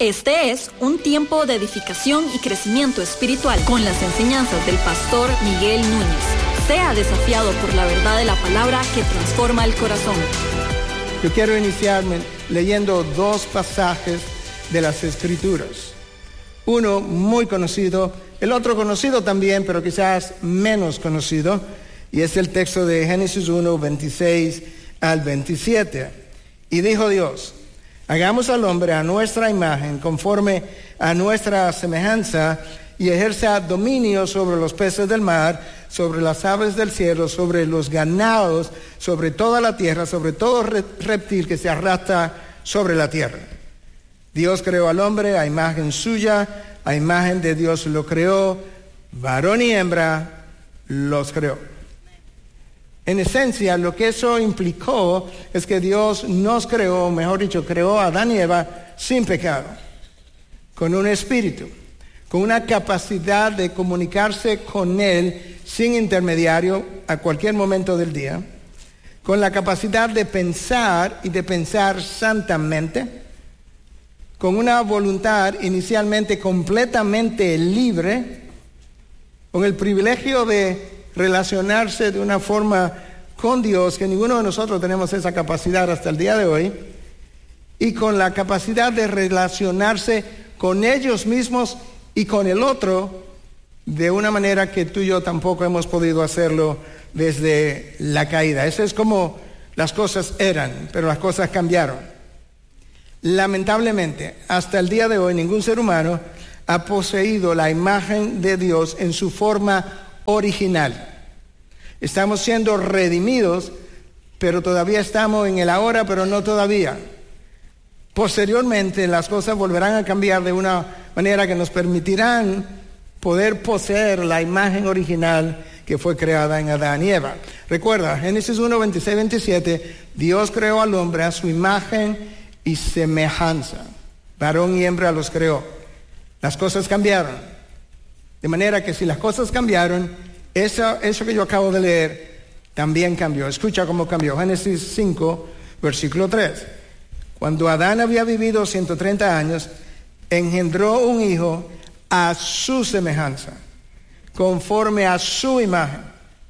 Este es un tiempo de edificación y crecimiento espiritual con las enseñanzas del pastor Miguel Núñez. Sea desafiado por la verdad de la palabra que transforma el corazón. Yo quiero iniciarme leyendo dos pasajes de las Escrituras. Uno muy conocido, el otro conocido también, pero quizás menos conocido, y es el texto de Génesis 1, 26 al 27. Y dijo Dios: hagamos al hombre a nuestra imagen, conforme a nuestra semejanza, y ejerza dominio sobre los peces del mar, sobre las aves del cielo, sobre los ganados, sobre toda la tierra, sobre todo reptil que se arrastra sobre la tierra. Dios creó al hombre a imagen suya, a imagen de Dios lo creó, varón y hembra los creó. En esencia, lo que eso implicó es que Dios nos creó, mejor dicho, creó a Adán y Eva sin pecado, con un espíritu, con una capacidad de comunicarse con Él sin intermediario a cualquier momento del día, con la capacidad de pensar y de pensar santamente, con una voluntad inicialmente completamente libre, con el privilegio de relacionarse de una forma con Dios, que ninguno de nosotros tenemos esa capacidad hasta el día de hoy, y con la capacidad de relacionarse con ellos mismos y con el otro de una manera que tú y yo tampoco hemos podido hacerlo desde la caída. Eso es como las cosas eran, pero las cosas cambiaron. Lamentablemente, hasta el día de hoy, ningún ser humano ha poseído la imagen de Dios en su forma original. Estamos siendo redimidos, pero todavía estamos en el ahora, pero no todavía. Posteriormente las cosas volverán a cambiar de una manera que nos permitirán poder poseer la imagen original que fue creada en Adán y Eva. Recuerda, Génesis 1, 26, 27, Dios creó al hombre a su imagen y semejanza. Varón y hembra los creó. Las cosas cambiaron. De manera que si las cosas cambiaron, eso que yo acabo de leer también cambió. Escucha cómo cambió. Génesis 5, versículo 3. Cuando Adán había vivido 130 años, engendró un hijo a su semejanza, conforme a su imagen.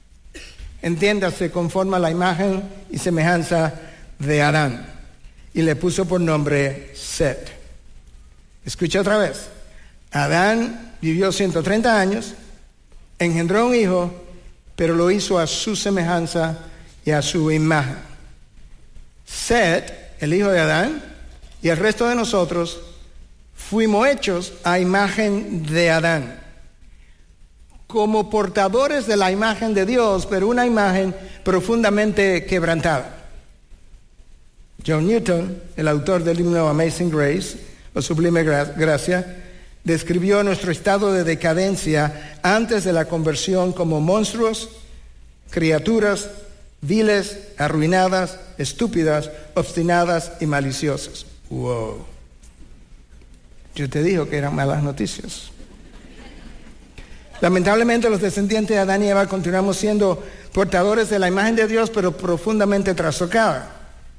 Entiéndase, conforme a la imagen y semejanza de Adán. Y le puso por nombre Set. Escucha otra vez. Adán vivió 130 años, engendró un hijo, pero lo hizo a su semejanza y a su imagen. Set, el hijo de Adán, y el resto de nosotros fuimos hechos a imagen de Adán, como portadores de la imagen de Dios, pero una imagen profundamente quebrantada. John Newton, el autor del himno Amazing Grace, o Sublime Gracia, describió nuestro estado de decadencia antes de la conversión como monstruos, criaturas viles, arruinadas, estúpidas, obstinadas y maliciosas. Wow. Yo te digo que eran malas noticias. Lamentablemente los descendientes de Adán y Eva continuamos siendo portadores de la imagen de Dios, pero profundamente trastocada.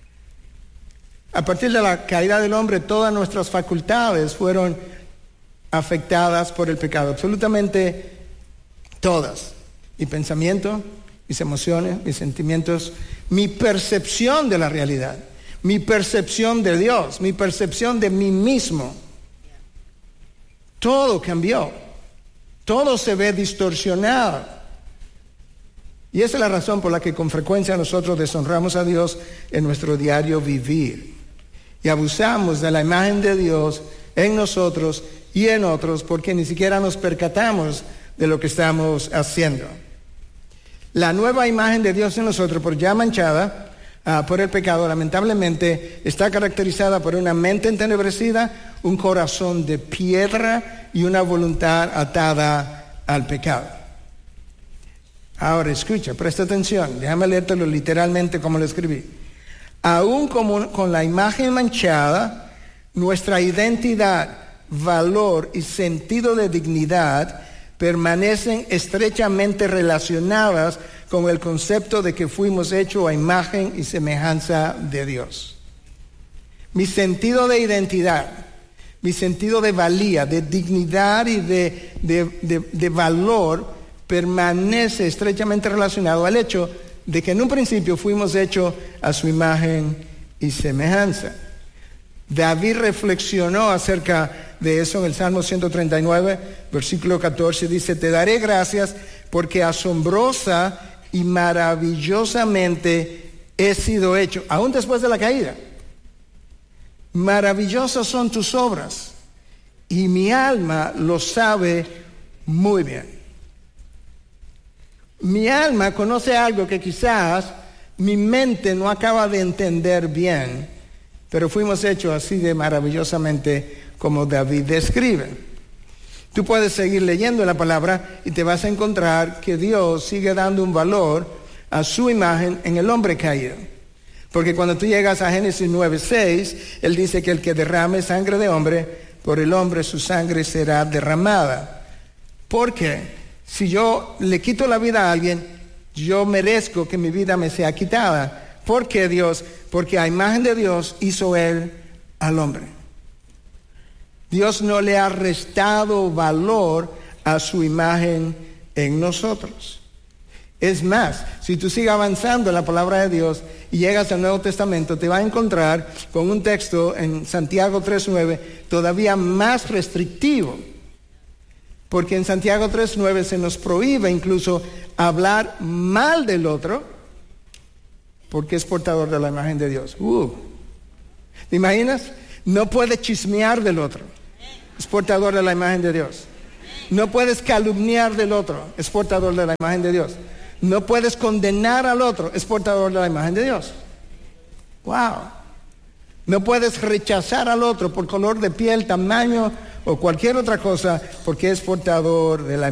A partir de la caída del hombre, todas nuestras facultades fueron afectadas por el pecado, absolutamente todas. Mi pensamiento, mis emociones, mis sentimientos, mi percepción de la realidad, mi percepción de Dios, mi percepción de mí mismo. Todo cambió, todo se ve distorsionado. Y esa es la razón por la que con frecuencia nosotros deshonramos a Dios en nuestro diario vivir. Y abusamos de la imagen de Dios en nosotros y en otros porque ni siquiera nos percatamos de lo que estamos haciendo. La nueva imagen de Dios en nosotros, por ya manchada por el pecado, lamentablemente está caracterizada por una mente entenebrecida, un corazón de piedra y una voluntad atada al pecado. Ahora escucha, presta atención, déjame leértelo literalmente como lo escribí. Aún con la imagen manchada, nuestra identidad, valor y sentido de dignidad permanecen estrechamente relacionadas con el concepto de que fuimos hechos a imagen y semejanza de Dios. Mi sentido de identidad, mi sentido de valía, de dignidad y de valor permanece estrechamente relacionado al hecho de que en un principio fuimos hechos a su imagen y semejanza. David reflexionó acerca de eso en el Salmo 139, versículo 14, dice: te daré gracias porque asombrosa y maravillosamente he sido hecho, aún después de la caída. Maravillosas son tus obras, y mi alma lo sabe muy bien. Mi alma conoce algo que quizás mi mente no acaba de entender bien, pero fuimos hechos así de maravillosamente como David describe. Tú puedes seguir leyendo la palabra y te vas a encontrar que Dios sigue dando un valor a su imagen en el hombre caído. Porque cuando tú llegas a Génesis 9:6, Él dice que el que derrame sangre de hombre, por el hombre su sangre será derramada. ¿Por qué? Si yo le quito la vida a alguien, yo merezco que mi vida me sea quitada. ¿Por qué Dios? Porque a imagen de Dios hizo Él al hombre. Dios no le ha restado valor a su imagen en nosotros. Es más, si tú sigues avanzando en la palabra de Dios y llegas al Nuevo Testamento, te vas a encontrar con un texto en Santiago 3:9 todavía más restrictivo. Porque en Santiago 3:9 se nos prohíbe incluso hablar mal del otro, porque es portador de la imagen de Dios. ¿Te imaginas? No puedes chismear del otro, es portador de la imagen de Dios. No puedes calumniar del otro, es portador de la imagen de Dios. No puedes condenar al otro, es portador de la imagen de Dios. ¡Wow! No puedes rechazar al otro por color de piel, tamaño o cualquier otra cosa, porque es portador de la